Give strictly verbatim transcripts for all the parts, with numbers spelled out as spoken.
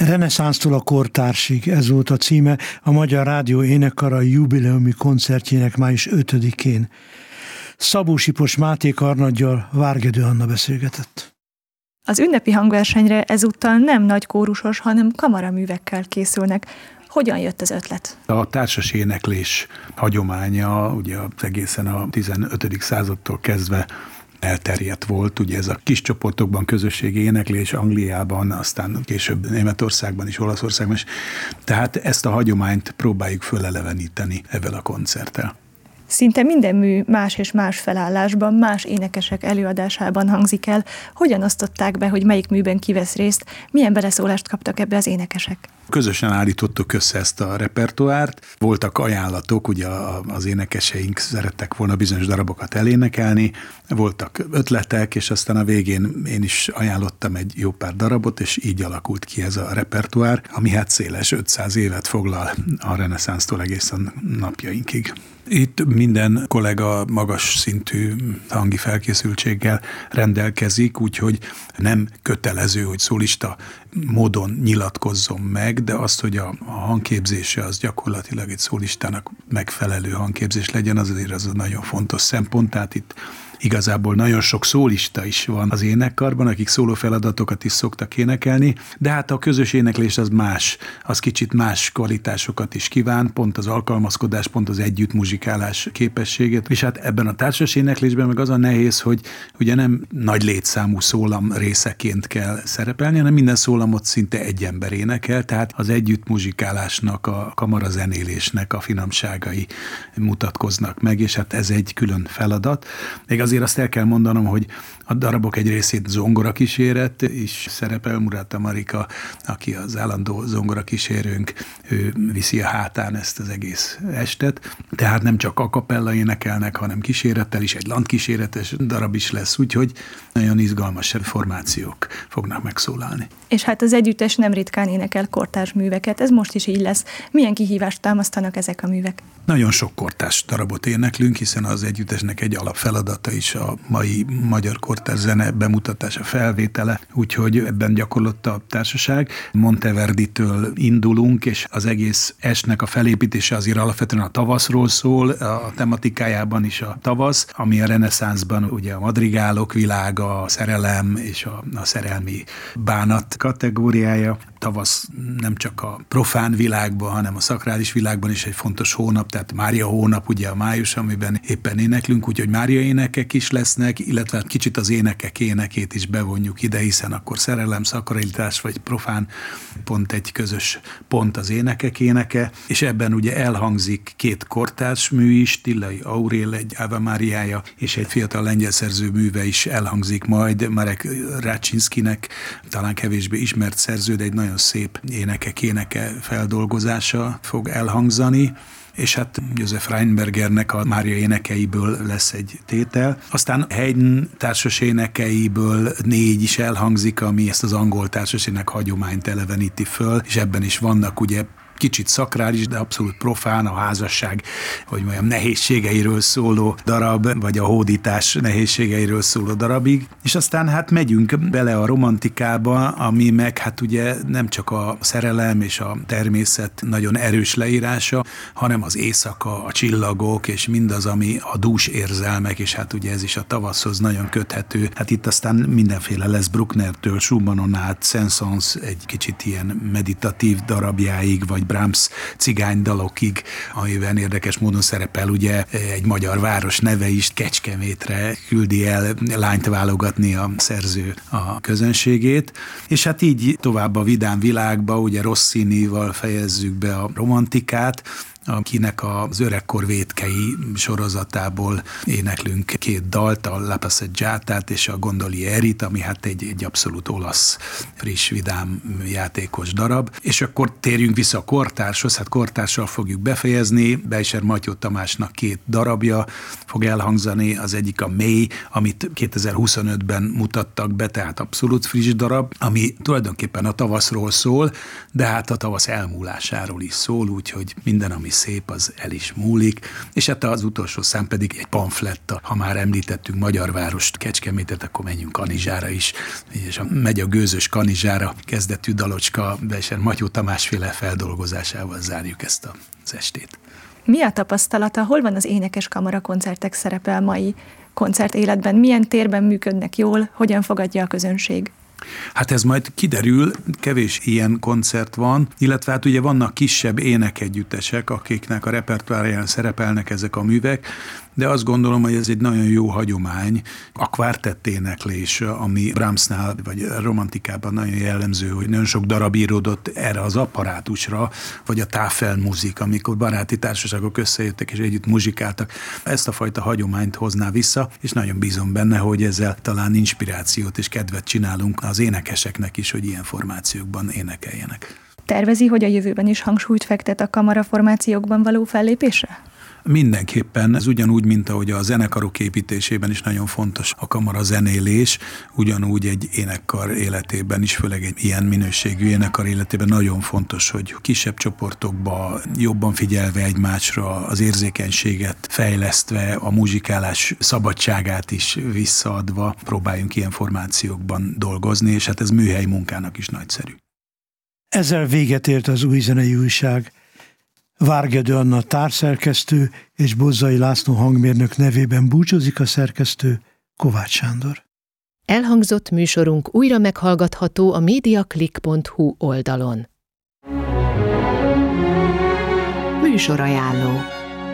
Reneszánsztól a kortársig, ez volt a címe a Magyar Rádió Énekkara jubileumi koncertjének május ötödikén. Szabó Sipos Máté karnaggyal Várgedő Anna beszélgetett. Az ünnepi hangversenyre ezúttal nem nagy kórusos, hanem kamaraművekkel készülnek. Hogyan jött az ötlet? A társas éneklés hagyománya ugye egészen a tizenötödik századtól kezdve elterjedt volt, ugye ez a kis csoportokban közösségi éneklés Angliában, aztán később Németországban is, Olaszországban is. Tehát ezt a hagyományt próbáljuk föleleveníteni ezzel a koncerttel. Szinte minden mű más és más felállásban, más énekesek előadásában hangzik el. Hogyan osztották be, hogy melyik műben kivesz részt? Milyen beleszólást kaptak ebbe az énekesek? Közösen állítottuk össze ezt a repertoárt. Voltak ajánlatok, ugye az énekeseink szerettek volna bizonyos darabokat elénekelni, voltak ötletek, és aztán a végén én is ajánlottam egy jó pár darabot, és így alakult ki ez a repertoár, ami hát széles ötszáz évet foglal a reneszánsztól egészen napjainkig. Itt minden kollega magas szintű hangi felkészültséggel rendelkezik, úgyhogy nem kötelező, hogy szólista módon nyilatkozzon meg, de azt, hogy a, a hangképzése az gyakorlatilag egy szólistának megfelelő hangképzés legyen, az azért az a nagyon fontos szempont, tehát itt igazából nagyon sok szólista is van az énekkarban, akik szóló feladatokat is szoktak énekelni, de hát a közös éneklés az más, az kicsit más kvalitásokat is kíván, pont az alkalmazkodás, pont az együttmuzsikálás képességét, és hát ebben a társas éneklésben meg az a nehéz, hogy ugye nem nagy létszámú szólam részeként kell szerepelni, hanem minden szólamot szinte egy ember énekel, tehát az együttmuzsikálásnak, a kamarazenélésnek a finomságai mutatkoznak meg, és hát ez egy külön feladat. Még azért azt el kell mondanom, hogy a darabok egy részét zongorakíséret is szerepel. Muráta Marika, aki az állandó zongorakísérőnk, ő viszi a hátán ezt az egész estet. Tehát nem csak a kapella énekelnek, hanem kísérettel is, egy landkíséretes darab is lesz, úgyhogy nagyon izgalmas formációk fognak megszólalni. És hát az együttes nem ritkán énekel kortárs műveket, ez most is így lesz. Milyen kihívást támasztanak ezek a művek? Nagyon sok kortárs darabot éneklünk, hiszen az együttesnek egy alapfeladata is a mai magyar kortárs zene bemutatása, felvétele, úgyhogy ebben gyakorlott a társaság. Monteverditől indulunk, és az egész estnek a felépítése azért alapvetően a tavaszról szól, a tematikájában is a tavasz, ami a reneszánszban ugye a madrigálok világa, a szerelem és a, a szerelmi bánat kategóriája. Tavasz nem csak a profán világban, hanem a szakrális világban is egy fontos hónap, tehát Mária hónap, ugye a május, amiben éppen éneklünk, úgyhogy Mária énekek is lesznek, illetve kicsit az énekek énekét is bevonjuk ide, hiszen akkor szerelem, szakralitás vagy profán pont egy közös pont az énekek éneke, és ebben ugye elhangzik két kortárs mű is, Tillai Aurél egy Ave Mariája, és egy fiatal lengyel szerző műve is elhangzik majd, Marek Rácsinszkinek talán kevésbé ismert szerző, de egy nagyon szép énekek éneke feldolgozása fog elhangzani, és hát József Reinbergernek a Mária énekeiből lesz egy tétel. Aztán Haydn társas énekeiből négy is elhangzik, ami ezt az angol társasének hagyományt eleveníti föl, és ebben is vannak ugye kicsit szakrális, de abszolút profán, a házasság, hogy mondjam, nehézségeiről szóló darab, vagy a hódítás nehézségeiről szóló darabig. És aztán hát megyünk bele a romantikába, ami meg hát ugye nem csak a szerelem és a természet nagyon erős leírása, hanem az éjszaka, a csillagok, és mindaz, ami a dús érzelmek, és hát ugye ez is a tavaszhoz nagyon köthető. Hát itt aztán mindenféle lesz Brucknertől, Schumannon át, Saint-Saëns egy kicsit ilyen meditatív darabjáig, vagy Brahms cigánydalokig, amiben érdekes módon szerepel ugye egy magyar város neve is, Kecskemétre küldi el lányt válogatni a szerző a közönségét, és hát így tovább a vidám világba, ugye Rossinival fejezzük be a romantikát, akinek az Öregkor vétkei sorozatából éneklünk két dalt, a La Passeggiatát és a Gondolierit, ami hát egy, egy abszolút olasz, friss, vidám, játékos darab. És akkor térjünk vissza a kortárshoz, hát kortárssal fogjuk befejezni, Beischer Mattyó Tamásnak két darabja fog elhangzani, az egyik a Mély, amit kétezer-huszonötben mutattak be, tehát abszolút friss darab, ami tulajdonképpen a tavaszról szól, de hát a tavasz elmúlásáról is szól, úgyhogy minden, ami szép, az el is múlik, és hát az utolsó szám pedig egy pamfletta, ha már említettünk Magyarvárost, Kecskemétet, akkor menjünk Kanizsára is, és megy a gőzös Kanizsára kezdetű dalocska, de Matyó Tamásféle feldolgozásával zárjuk ezt az estét. Mi a tapasztalata, hol van az énekes kamara koncertek szerepe a mai koncertéletben? Milyen térben működnek jól, hogyan fogadja a közönség? Hát ez majd kiderül, kevés ilyen koncert van, illetve hát ugye vannak kisebb énekegyüttesek, akiknek a repertoárján szerepelnek ezek a művek, de azt gondolom, hogy ez egy nagyon jó hagyomány. A kvártett éneklés, ami Brahmsnál vagy romantikában nagyon jellemző, hogy nagyon sok darab íródott erre az apparátusra, vagy a táfelmuzik, amikor baráti társaságok összejöttek és együtt muzsikáltak. Ezt a fajta hagyományt hozná vissza, és nagyon bízom benne, hogy ezzel talán inspirációt és kedvet csinálunk az énekeseknek is, hogy ilyen formációkban énekeljenek. Tervezi, hogy a jövőben is hangsúlyt fektet a kamaraformációkban való fellépésre? Mindenképpen, ez ugyanúgy, mint ahogy a zenekarok építésében is nagyon fontos a kamara zenélés, ugyanúgy egy énekkar életében is, főleg egy ilyen minőségű énekkar életében nagyon fontos, hogy kisebb csoportokba jobban figyelve egymásra, az érzékenységet fejlesztve, a muzsikálás szabadságát is visszaadva próbáljunk ilyen formációkban dolgozni, és hát ez műhelyi munkának is nagyszerű. Ezzel véget ért az Új Zenei Újság. Várgedő Anna társszerkesztő és Bozzai László hangmérnök nevében búcsúzik a szerkesztő, Kovács Sándor. Elhangzott műsorunk újra meghallgatható a mediaclick pont hu oldalon. Műsorajánló.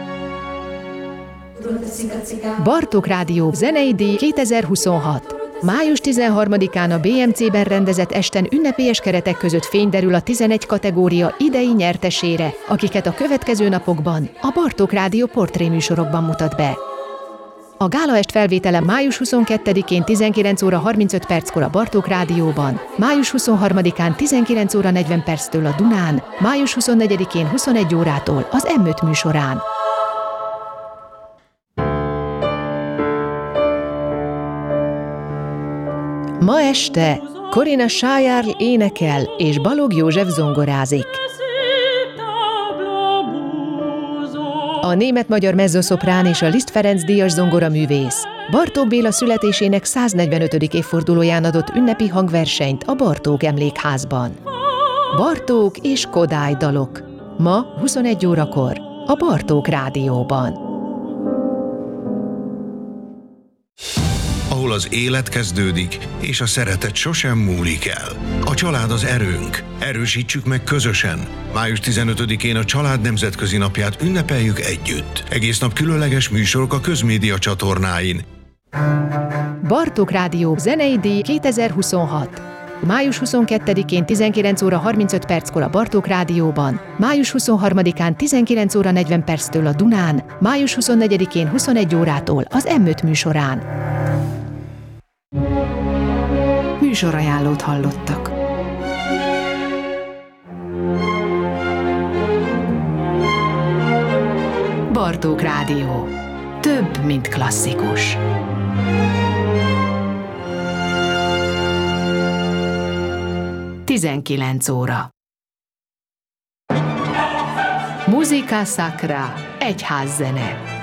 Bartók Rádió zenei díj kétezer-huszonhat. május tizenharmadikán a bé em cé-ben rendezett esten ünnepélyes keretek között fény derül a tizenegy kategória idei nyertesére, akiket a következő napokban a Bartók Rádió portréműsorokban mutat be. A gálaest felvétele május huszonkettedikén tizenkilenc óra harmincöt perckor a Bartók Rádióban, május huszonharmadikán tizenkilenc óra negyven perctől a Dunán, május huszonnegyedikén huszonegy órától az em öt műsorán. Ma este Corinna Shire énekel és Balogh József zongorázik. A német-magyar mezzoszoprán és a Liszt Ferenc díjas zongoraművész Bartók Béla születésének száznegyvenötödik évfordulóján adott ünnepi hangversenyt a Bartók Emlékházban. Bartók és Kodály dalok. Ma huszonegy órakor a Bartók Rádióban. Ahol az élet kezdődik, és a szeretet sosem múlik el. A család az erőnk. Erősítsük meg közösen. május tizenötödikén a Család Nemzetközi Napját ünnepeljük együtt. Egész nap különleges műsorok a közmédia csatornáin. Bartók Rádió zenei díj kétezer-huszonhat. május huszonkettedikén tizenkilenc óra harmincöt perckor a Bartók Rádióban, május huszonharmadikán tizenkilenc óra negyven perctől a Dunán, május huszonnegyedikén huszonegy órától az em öt műsorán. Műsorajánlót hallottak. Bartók Rádió. Több, mint klasszikus. tizenkilenc óra. Musica Sacra. Egyházzene.